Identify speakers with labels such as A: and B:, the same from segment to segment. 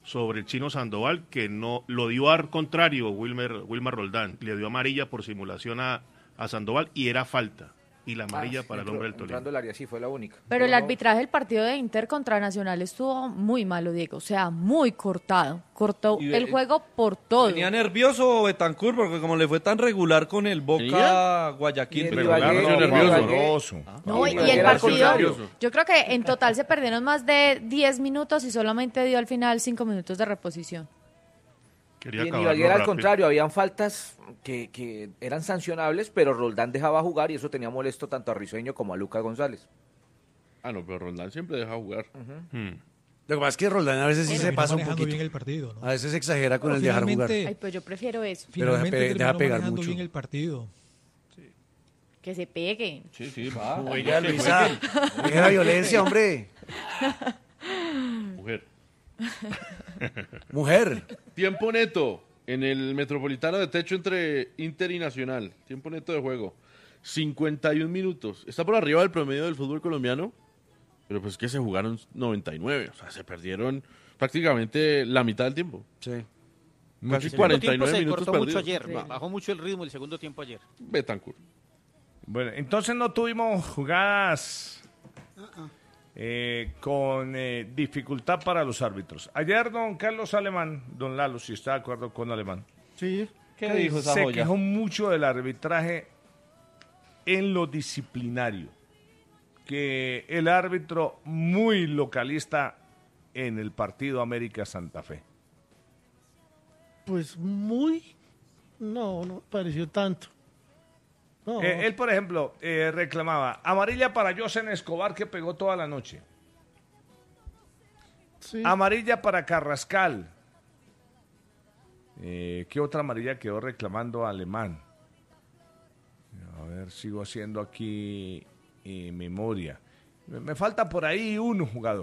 A: sobre el Chino Sandoval, que no lo dio al contrario Wilmar Roldán, le dio amarilla por simulación a Sandoval y era falta. Y la amarilla para el hombre del Tolima.
B: Entrando al área, sí, fue la única.
C: Pero el arbitraje del partido de Inter contra Nacional estuvo muy malo, Diego. O sea, muy cortado. Cortó el juego por todo.
D: Venía nervioso Betancur porque como le fue tan regular con el Boca Guayaquil.
A: Nervioso.
C: No, y el partido, yo creo que en total se perdieron más de 10 minutos y solamente dio al final 5 minutos de reposición.
B: Y en Ibagué al contrario, habían faltas que eran sancionables, pero Roldán dejaba jugar y eso tenía molesto tanto a Risueño como a Lucas González.
E: Ah, no, pero Roldán siempre deja jugar.
F: Lo que pasa es que Roldán a veces sí se pasa un poquito.
G: Bien el partido, ¿no?
F: A veces exagera con el dejar jugar.
C: Ay, pues yo prefiero eso.
F: Pero deja pegar mucho.
G: Bien el partido.
C: Sí. Que se peguen.
E: Sí, va.
F: Oiga, Luisa, deja la violencia, hombre. Mujer.
E: Tiempo neto en el Metropolitano de techo entre Inter y Nacional. Tiempo neto de juego. 51 minutos. Está por arriba del promedio del fútbol colombiano, pero pues que se jugaron 99. O sea, se perdieron prácticamente la mitad del tiempo.
F: Sí.
E: Casi 49
H: se
E: minutos
H: cortó
E: perdidos.
H: mucho ayer. Sí. Bajó mucho el ritmo el segundo tiempo ayer.
E: Betancur.
I: Bueno, entonces no tuvimos jugadas con dificultad para los árbitros. Ayer don Carlos Alemán, don Lalo, si está de acuerdo con Alemán.
G: Sí.
D: ¿Qué dijo esa
I: se
D: joya?
I: quejó mucho del arbitraje en lo disciplinario. Que el árbitro muy localista en el partido América Santa Fe.
G: Pues no pareció tanto. No.
I: Él, por ejemplo, reclamaba amarilla para Josen Escobar que pegó toda la noche.
G: Sí.
I: Amarilla para Carrascal. ¿Qué otra amarilla quedó reclamando Alemán? A ver, sigo haciendo aquí memoria. Me falta por ahí un jugador.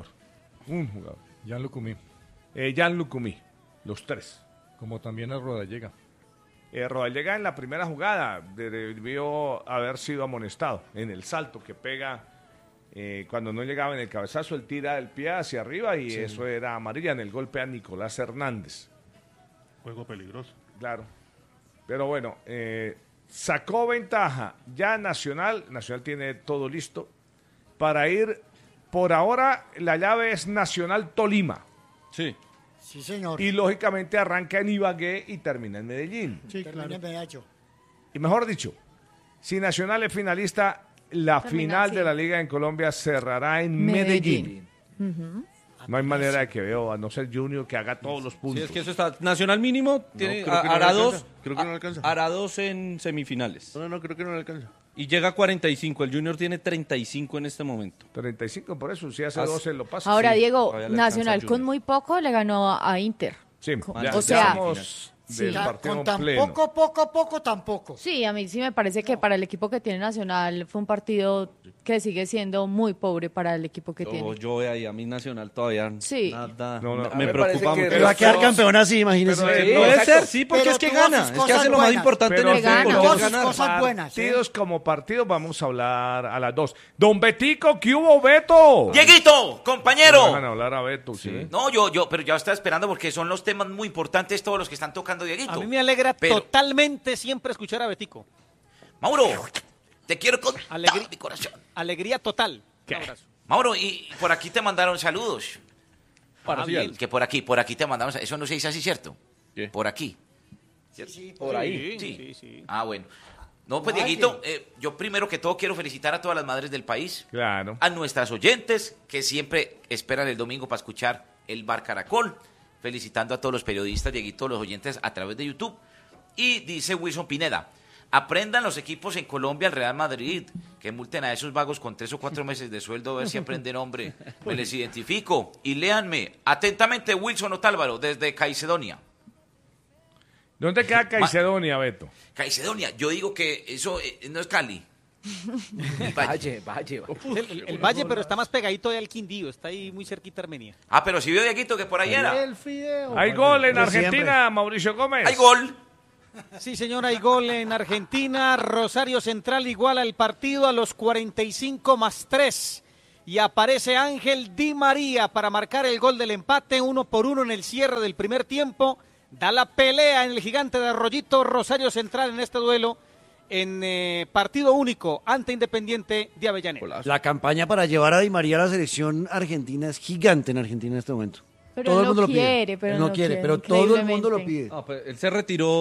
J: Jan Lucumí.
I: Jan Lucumí, los tres.
J: Como también a Rodallega.
I: Rodallega en la primera jugada debió haber sido amonestado en el salto que pega cuando no llegaba en el cabezazo, él tira el pie hacia arriba y eso era amarilla en el golpe a Nicolás Hernández.
A: Juego peligroso.
I: Claro. Pero bueno, sacó ventaja ya Nacional tiene todo listo para ir, por ahora la llave es Nacional Tolima.
E: Sí.
G: Sí, señor.
I: Y lógicamente arranca en Ibagué y termina en Medellín.
G: Sí, claro.
I: Y mejor dicho, si Nacional es finalista, la final de la Liga en Colombia cerrará en Medellín. No hay manera de que veo, a no ser Junior, que haga todos los puntos.
D: Sí, es que eso está. Nacional mínimo tiene, hará dos.
E: Creo que no alcanza.
D: Hará dos en semifinales.
E: No, creo que no le alcanza.
D: Y llega a 45. El Junior tiene 35 en este momento.
I: 35, por eso, si hace 12 lo pasa.
C: Ahora,
I: sí.
C: Diego, Nacional con muy poco le ganó a Inter.
I: Sí,
C: o sea,
I: del partido
G: con tan
I: pleno.
G: poco, tampoco.
C: Sí, a mí sí me parece que para el equipo que tiene Nacional fue un partido que sigue siendo muy pobre para el equipo que tiene.
D: Yo ahí, a mí Nacional todavía
C: sí.
D: nada.
I: No,
D: me preocupa mucho.
F: Pero va a quedar campeón así, imagínese.
D: Puede ser, sí, porque es que gana. Es que hace lo más importante en el fútbol, que es ganar.
G: Cosas buenas.
I: Partidos como partidos, vamos a hablar a las 2. Don Betico, ¿qué hubo, Beto?
K: Dieguito, compañero.
I: Dejan hablar a Beto, sí.
K: No, pero ya estaba esperando porque son los temas muy importantes todos los que están tocando, Dieguito.
H: A mí me alegra totalmente siempre escuchar a Betico.
K: Mauro, te quiero con todo mi corazón.
H: Alegría total.
I: ¿Qué?
H: Un abrazo.
K: Mauro, y por aquí te mandaron saludos.
E: Parcial.
K: Que por aquí te mandaron. Eso no se dice así, ¿cierto?
E: ¿Qué?
K: Por aquí.
H: Sí,
B: por ahí.
K: Sí. Ah, bueno. No, pues Dieguito, yo primero que todo quiero felicitar a todas las madres del país.
I: Claro.
K: A nuestras oyentes que siempre esperan el domingo para escuchar el Bar Caracol. Felicitando a todos los periodistas, Dieguito, los oyentes a través de YouTube. Y dice Wilson Pineda, aprendan los equipos en Colombia al Real Madrid, que multen a esos vagos con 3 o 4 meses de sueldo, a ver si aprenden, hombre. Me les identifico. Y léanme atentamente Wilson Otálvaro, desde Caicedonia.
I: ¿Dónde queda Caicedonia, Beto?
K: Caicedonia, yo digo que eso no es Cali.
B: Valle.
H: El Valle, pero está más pegadito de al Quindío, está ahí muy cerquita Armenia.
K: Ah, pero si vio Dieguito que por ahí era.
G: El fideo.
I: Hay gol en
F: de
I: Argentina,
F: siempre.
I: Mauricio Gómez.
K: Hay gol.
H: Sí, señor, hay gol en Argentina. Rosario Central iguala el partido a los 45 más 3. y aparece Ángel Di María para marcar el gol del empate, 1-1 en el cierre del primer tiempo. Da la pelea en el Gigante de Arroyito, Rosario Central en este duelo en partido único ante Independiente de Avellaneda.
F: La campaña para llevar a Di María a la selección argentina es gigante en Argentina en este momento.
C: Pero
F: todo
C: él
F: el mundo
C: no
F: lo
C: quiere,
F: pide.
C: pero
F: Él no quiere, pero todo el mundo lo
C: increíblemente.
F: pide.
D: Él se retiró